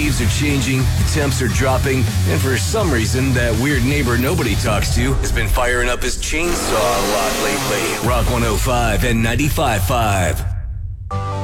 leaves are changing, the temps are dropping, and for some reason, that weird neighbor nobody talks to has been firing up his chainsaw a lot lately. Rock 105 and 95.5.